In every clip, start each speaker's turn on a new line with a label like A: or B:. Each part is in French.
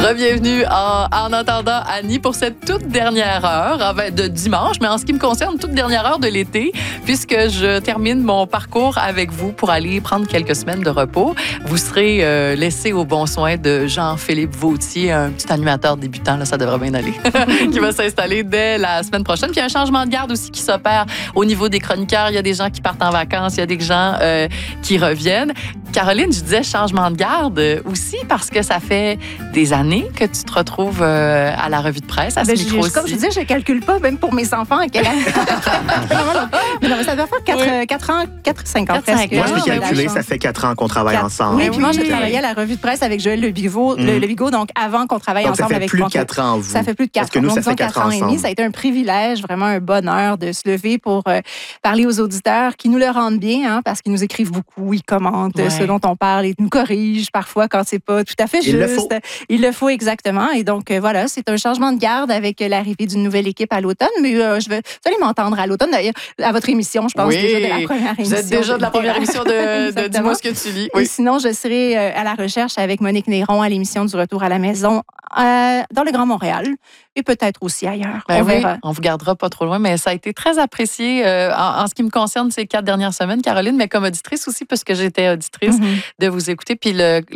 A: Bienvenue en attendant Annie pour cette toute dernière heure de dimanche, mais en ce qui me concerne, toute dernière heure de l'été, puisque je termine mon parcours avec vous pour aller prendre quelques semaines de repos. Vous serez laissé au bon soin de Jean-Philippe Vautier, un petit animateur débutant, là, ça devrait bien aller, qui va s'installer dès la semaine prochaine. Puis il y a un changement de garde aussi qui s'opère au niveau des chroniqueurs. Il y a des gens qui partent en vacances, il y a des gens qui reviennent. Caroline, je disais changement de garde aussi parce que ça fait des années que tu te retrouves à la revue de presse, à ce micro-ci.
B: Comme je disais, je ne calcule pas, même pour mes enfants. Non, mais ça doit faire 4 ans, 5 ans presque.
C: Moi, je peux calculer, ça fait 4 ans qu'on travaille ensemble.
B: Oui, puis moi, j'ai travaillé à la revue de presse avec Joël Le Bigot, donc avant qu'on travaille
C: donc,
B: ensemble avec
C: ça fait plus de 4 ans, vous.
B: Ça fait plus de 4 ans.
C: Parce que nous, ça fait 4 ans
B: et demi. Ça a été un privilège, vraiment un bonheur de se lever pour parler aux auditeurs qui nous le rendent bien, parce qu'ils nous écrivent beaucoup, ils commentent ce dont on parle, ils nous corrigent parfois quand c'est pas tout à fait juste. Il le faut exactement. Et donc, voilà, c'est un changement de garde avec l'arrivée d'une nouvelle équipe à l'automne. Mais vous allez m'entendre à l'automne, d'ailleurs, à votre émission, je pense, déjà de la première émission.
A: Vous êtes déjà de la première émission de Dis-moi ce que tu lis. Oui.
B: Et sinon, je serai à la recherche avec Monique Néron à l'émission du Retour à la maison dans le Grand Montréal et peut-être aussi ailleurs.
A: On verra. On vous gardera pas trop loin, mais ça a été très apprécié en ce qui me concerne ces 4 dernières semaines, Caroline, mais comme auditrice aussi, parce que j'étais auditrice, de vous écouter. Puis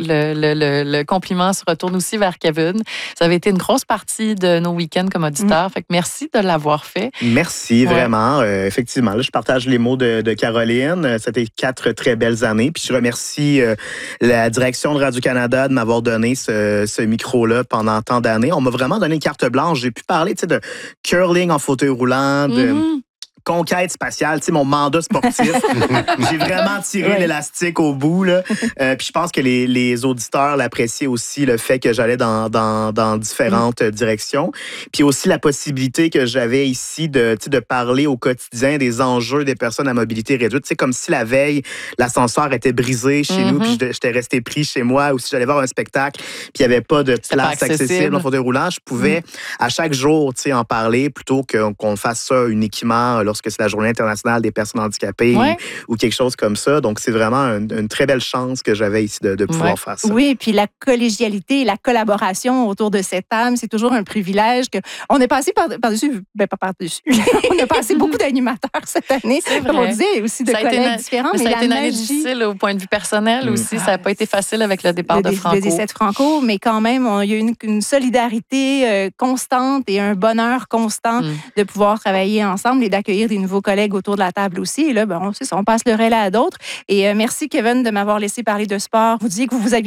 A: le compliment se retourne aussi vers Kevin. Ça avait été une grosse partie de nos week-ends comme auditeurs. Fait que merci de l'avoir fait.
C: Merci, vraiment. Effectivement, là, je partage les mots de Caroline. C'était 4 très belles années. Puis je remercie la direction de Radio-Canada de m'avoir donné ce micro-là pendant tant d'années. On m'a vraiment donné une carte blanche. J'ai pu parler de curling en fauteuil roulant, de conquête spatiale, mon mandat sportif. J'ai vraiment tiré l'élastique au bout. Là. Puis je pense que les auditeurs l'appréciaient aussi, le fait que j'allais dans différentes directions. Puis aussi la possibilité que j'avais ici de parler au quotidien des enjeux des personnes à mobilité réduite. C'est comme si la veille, l'ascenseur était brisé chez nous, puis j'étais resté pris chez moi, ou si j'allais voir un spectacle, puis il n'y avait pas de place accessible en fauteuil roulant, je pouvais à chaque jour en parler plutôt qu'on fasse ça uniquement lorsque c'est la Journée internationale des personnes handicapées ou quelque chose comme ça. Donc, c'est vraiment une très belle chance que j'avais ici de pouvoir faire ça.
B: Oui, puis la collégialité et la collaboration autour de cette table, c'est toujours un privilège. On est passé par-dessus, pas par-dessus. On a passé beaucoup d'animateurs cette année, comme on disait, et aussi de collègues différents.
A: Mais ça a été une année difficile au point de vue personnel aussi. Ça n'a pas été facile avec le départ de Franco.
B: Le décès de Franco, mais quand même, il y a eu une solidarité constante et un bonheur constant de pouvoir travailler ensemble et d'accueillir des nouveaux collègues autour de la table aussi. Et là, on passe le relais à d'autres. Et merci, Kevin, de m'avoir laissé parler de sport. Vous disiez que vous aviez